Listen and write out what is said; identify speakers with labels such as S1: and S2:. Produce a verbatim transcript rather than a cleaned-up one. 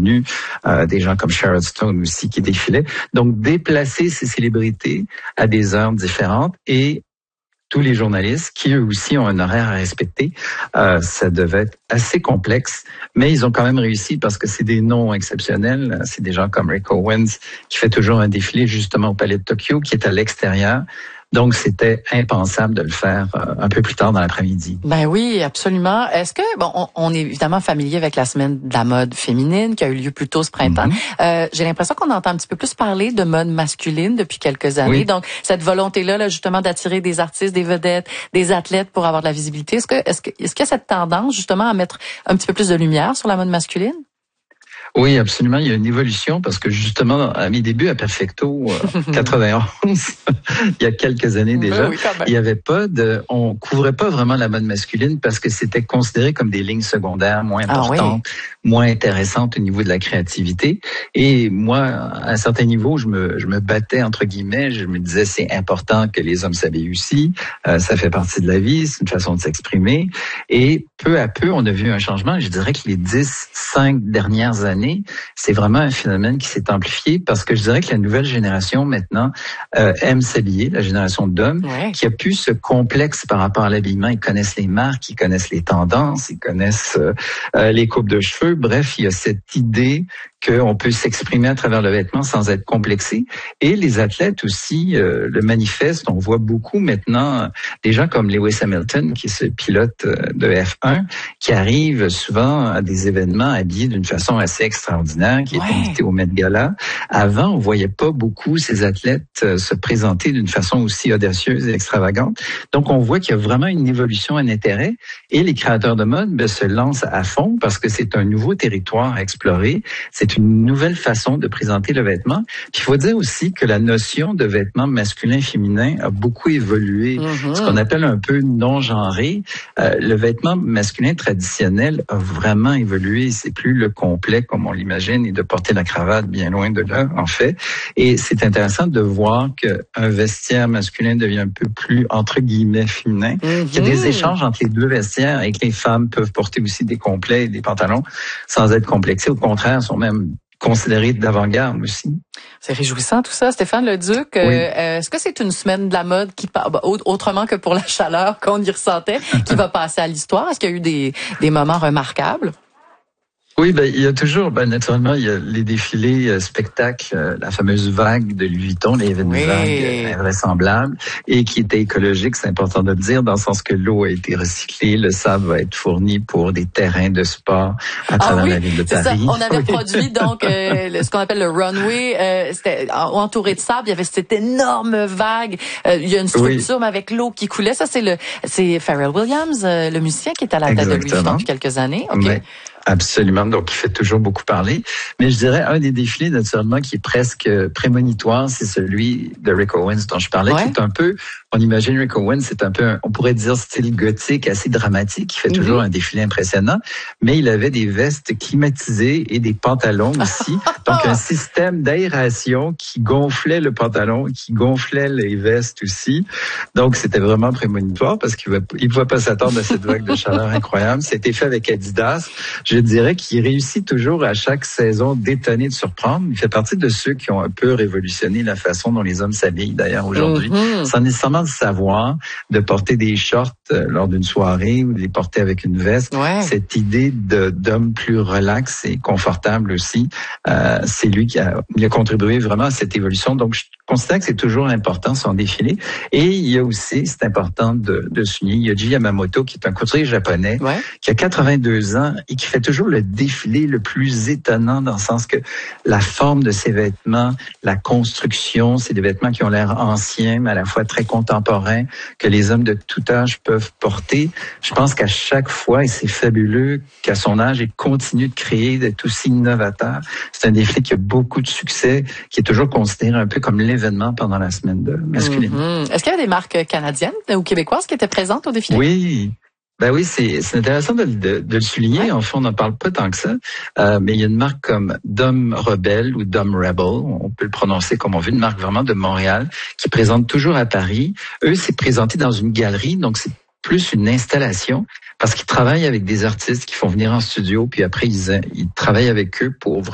S1: connus, euh, des gens comme Sharon Stone aussi qui défilaient. Donc, déplacer ces célébrités à des heures différentes et tous les journalistes qui, eux aussi, ont un horaire à respecter. Euh, ça devait être assez complexe, mais ils ont quand même réussi parce que c'est des noms exceptionnels. C'est des gens comme Rick Owens qui fait toujours un défilé justement au Palais de Tokyo, qui est à l'extérieur. Donc, c'était impensable de le faire euh, un peu plus tard dans l'après-midi.
S2: Ben oui, absolument. Est-ce que, bon, on, on est évidemment familier avec la semaine de la mode féminine qui a eu lieu plus tôt ce printemps. Mm-hmm. Euh, j'ai l'impression qu'on entend un petit peu plus parler de mode masculine depuis quelques années. Oui. Donc, cette volonté-là, là, justement, d'attirer des artistes, des vedettes, des athlètes pour avoir de la visibilité. Est-ce que, est-ce que, est-ce qu'il y a cette tendance, justement, à mettre un petit peu plus de lumière sur la mode masculine?
S1: Oui, absolument. Il y a une évolution parce que justement, à mes débuts à Perfecto, euh, quatre-vingt-onze, il y a quelques années déjà, oui, il y avait pas de, on couvrait pas vraiment la mode masculine parce que c'était considéré comme des lignes secondaires moins importantes, ah, oui. moins intéressantes au niveau de la créativité. Et moi, à un certain niveau, je me, je me battais entre guillemets. Je me disais c'est important que les hommes s'habillent aussi. Euh, ça fait partie de la vie, c'est une façon de s'exprimer. Et peu à peu, on a vu un changement. Je dirais que les dix, cinq dernières années, c'est vraiment un phénomène qui s'est amplifié parce que je dirais que la nouvelle génération maintenant euh, aime s'habiller, la génération d'hommes, ouais. qui a plus ce complexe par rapport à l'habillement. Ils connaissent les marques, ils connaissent les tendances, ils connaissent euh, les coupes de cheveux. Bref, il y a cette idée qu'on peut s'exprimer à travers le vêtement sans être complexé. Et les athlètes aussi euh, le manifestent. On voit beaucoup maintenant des gens comme Lewis Hamilton, qui est ce pilote de F un, qui arrive souvent à des événements habillés d'une façon assez extraordinaire, qui ouais. est invité au Met Gala. Avant, on voyait pas beaucoup ces athlètes se présenter d'une façon aussi audacieuse et extravagante. Donc, on voit qu'il y a vraiment une évolution, un intérêt. Et les créateurs de mode ben, se lancent à fond parce que c'est un nouveau territoire à explorer. C'est une nouvelle façon de présenter le vêtement. Puis il faut dire aussi que la notion de vêtements masculin-féminin a beaucoup évolué. Mm-hmm. Ce qu'on appelle un peu non-genré. Euh, le vêtement masculin traditionnel a vraiment évolué. C'est plus le complet comme on l'imagine et de porter la cravate bien loin de là, en fait. Et c'est intéressant de voir qu'un vestiaire masculin devient un peu plus, entre guillemets, féminin. Mm-hmm. Il y a des échanges entre les deux vestiaires et que les femmes peuvent porter aussi des complets et des pantalons sans être complexés. Au contraire, sont même considérés d'avant-garde aussi.
S2: C'est réjouissant tout ça. Stéphane Leduc, oui. euh, est-ce que c'est une semaine de la mode qui, autrement que pour la chaleur qu'on y ressentait, qui va passer à l'histoire? Est-ce qu'il y a eu des, des moments remarquables?
S1: Oui, ben il y a toujours, ben naturellement, il y a les défilés euh, spectacles, euh, la fameuse vague de Louis Vuitton, les événements oui. vagues euh, invraisemblables et qui était écologique, c'est important de le dire, dans le sens que l'eau a été recyclée, le sable va être fourni pour des terrains de sport à travers ah oui, la ville de Paris.
S2: Ça. On avait produit donc euh, le, ce qu'on appelle le runway, euh, c'était entouré de sable, il y avait cette énorme vague, euh, il y a une structure oui. avec l'eau qui coulait. Ça c'est le, c'est Pharrell Williams, euh, le musicien qui est à la tête de Louis Vuitton depuis quelques années. Okay.
S1: Mais, absolument, donc il fait toujours beaucoup parler. Mais je dirais, un des défilés, naturellement, qui est presque prémonitoire, c'est celui de Rick Owens dont je parlais, ouais. qui est un peu, on imagine Rick Owens, c'est un peu, un, on pourrait dire style gothique, assez dramatique, qui fait mm-hmm. toujours un défilé impressionnant, mais il avait des vestes climatisées et des pantalons aussi, donc un système d'aération qui gonflait le pantalon, qui gonflait les vestes aussi. Donc c'était vraiment prémonitoire parce qu'il ne pouvait pas s'attendre à cette vague de chaleur incroyable. C'était fait avec Adidas. Je dirais qu'il réussit toujours à chaque saison d'étonner, de surprendre. Il fait partie de ceux qui ont un peu révolutionné la façon dont les hommes s'habillent d'ailleurs aujourd'hui, mm-hmm. sans nécessairement le savoir, de porter des shorts lors d'une soirée ou de les porter avec une veste. Ouais. Cette idée de, d'homme plus relax et confortable aussi, euh, c'est lui qui a, il a contribué vraiment à cette évolution. Donc, je considère que c'est toujours important son défilé. Et il y a aussi, c'est important de, de souligner, Yohji Yamamoto, qui est un couturier japonais, ouais. qui a quatre-vingt-deux ans et qui fait toujours le défilé le plus étonnant dans le sens que la forme de ses vêtements, la construction, c'est des vêtements qui ont l'air anciens, mais à la fois très contemporains, que les hommes de tout âge peuvent porter. Je pense qu'à chaque fois, et c'est fabuleux qu'à son âge, il continue de créer, d'être aussi innovateur. C'est un défilé qui a beaucoup de succès, qui est toujours considéré un peu comme l'événement pendant la semaine de masculine.
S2: Mm-hmm. Est-ce qu'il y avait des marques canadiennes ou québécoises qui étaient présentes au défilé?
S1: Oui. Ben oui, c'est, c'est intéressant de, de, de le souligner. Ouais. En fait, on n'en parle pas tant que ça. Euh, mais il y a une marque comme Dom Rebel ou Dom Rebel, on peut le prononcer comme on veut, une marque vraiment de Montréal qui présente toujours à Paris. Eux, c'est présenté dans une galerie, donc c'est plus une installation parce qu'ils travaillent avec des artistes qui font venir en studio, puis après, ils, ils travaillent avec eux pour